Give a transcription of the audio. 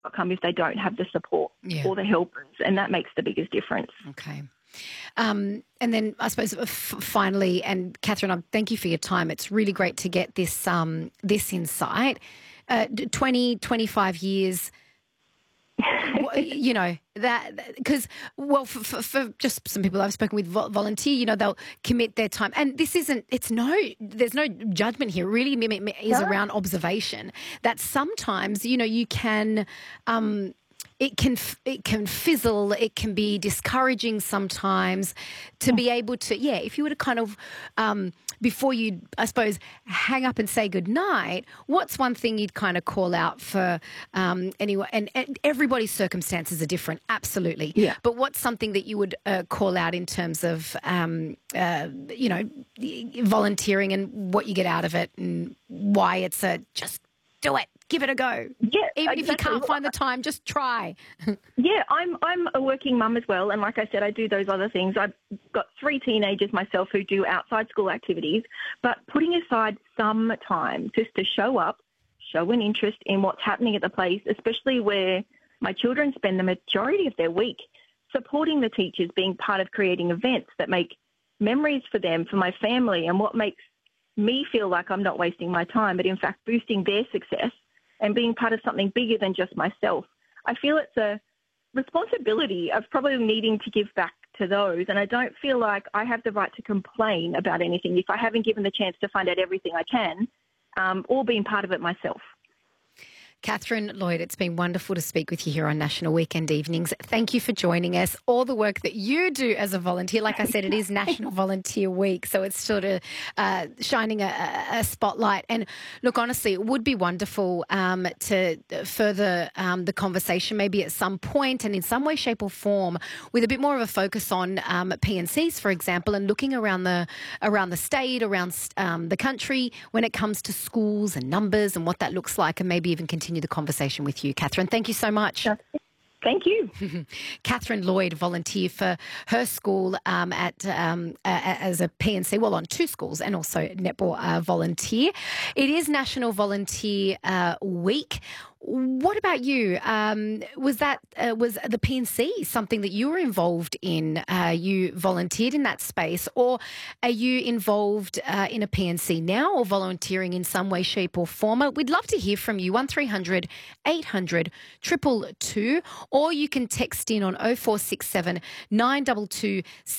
outcome if they don't have the support or the helpers, and that makes the biggest difference. Okay. And then I suppose finally, and Catherine, thank you for your time. It's really great to get this this insight. 20, 25 years, you know, that because, well, for just some people I've spoken with volunteer, you know, they'll commit their time. And this isn't, there's no judgment here. It really is around observation that sometimes, you know, you can, it can fizzle. It can be discouraging sometimes to be able to, if you were to kind of, before you, I suppose, hang up and say goodnight, what's one thing you'd kind of call out for anyone? And everybody's circumstances are different, absolutely. Yeah. But what's something that you would call out in terms of, you know, volunteering and what you get out of it and why it's just do it. Give it a go. Yeah, even if you can't find the time, just try. Yeah, I'm a working mum as well, and like I said, I do those other things. I've got 3 teenagers myself who do outside school activities, but putting aside some time just to show up, show an interest in what's happening at the place, especially where my children spend the majority of their week, supporting the teachers, being part of creating events that make memories for them, for my family, and what makes me feel like I'm not wasting my time, but in fact boosting their success and being part of something bigger than just myself. I feel it's a responsibility of probably needing to give back to those, and I don't feel like I have the right to complain about anything if I haven't given the chance to find out everything I can or been part of it myself. Catherine Lloyd, it's been wonderful to speak with you here on National Weekend Evenings. Thank you for joining us. All the work that you do as a volunteer, like I said, it is National Volunteer Week, so it's sort of shining a spotlight. And look, honestly, it would be wonderful to further the conversation maybe at some point and in some way, shape or form with a bit more of a focus on PNCs, for example, and looking around the state, around the country when it comes to schools and numbers and what that looks like, and maybe even continue the conversation with you, Catherine. Thank you so much. Thank you. Catherine Lloyd, volunteer for her school as a PNC, well, on 2 schools, and also netball volunteer. It is National Volunteer Week. What about you? Was the PNC something that you were involved in? You volunteered in that space, or are you involved in a PNC now or volunteering in some way, shape or form? We'd love to hear from you, 1300 800 222, or you can text in on 0467 922